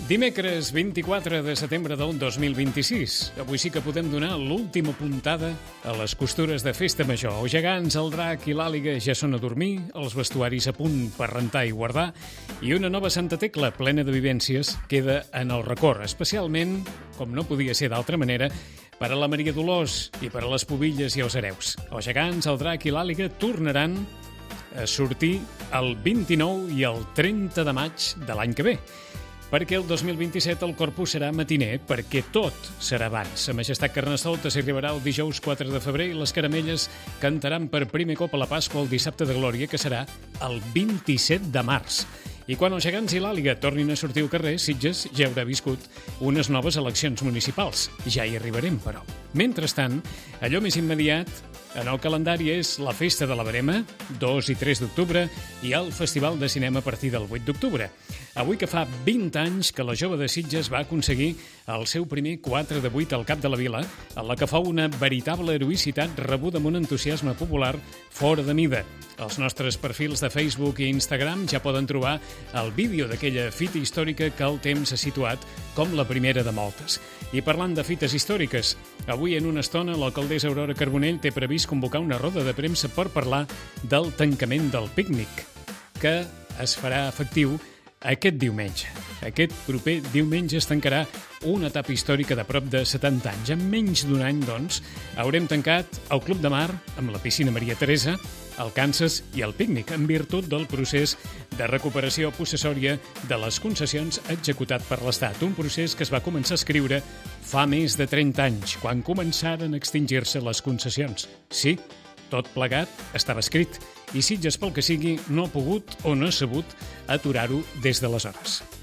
Dimecres 24 de setembre del 2026. Avui sí que podem donar l'última puntada a les costures de Festa Major. Els gegants, el drac i l'àliga ja són a dormir, els vestuaris a punt per rentar i guardar, i una nova Santa Tecla plena de vivències queda en el record, especialment, com no podia ser d'altra manera, per a la Maria Dolors i per a les Pubilles i els hereus. Els gegants, el drac i l'àliga tornaran a sortir el 29 i el 30 de maig de l'any que ve. Perquè el 2027 el Corpus serà matiner, perquè tot serà abans. Sa Majestat Carnestolta s'arribarà el dijous 4 de febrer i les caramelles cantaran per primer cop a la Pasqua el dissabte de Glòria, que serà el 27 de març. I quan els gegants i l'àliga tornin a sortir al carrer, Sitges ja haurà viscut unes noves eleccions municipals. Ja hi arribarem, però. Mentrestant, allò més immediat en el calendari és la Festa de la Verema, 2 i 3 d'octubre, i el Festival de Cinema a partir del 8 d'octubre. Avui que fa 20 anys que la jove de Sitges va aconseguir el seu primer 4 de 8 al Cap de la Vila, en la que fa una veritable heroïcitat rebuda amb un entusiasme popular fora de mida. Els nostres perfils de Facebook i Instagram ja poden trobar el vídeo d'aquella fita històrica que el temps ha situat com la primera de moltes. I parlant de fites històriques, avui en una estona l'alcaldessa Aurora Carbonell té previst convocar una roda de premsa per parlar del tancament del pícnic, que es farà efectiu aquest diumenge. Aquest proper diumenge es tancarà una etapa històrica de prop de 70 anys. En menys d'un any, doncs, haurem tancat el Club de Mar amb la piscina Maria Teresa, el Kansas i el pícnic, en virtut del procés de recuperació possessòria de les concessions executat per l'Estat. Un procés que es va començar a escriure fa més de 30 anys, quan començaren a extingir-se les concessions. Sí, tot plegat estava escrit, i Sitges, pel que sigui, no ha pogut o no ha sabut aturar-ho des d'aleshores.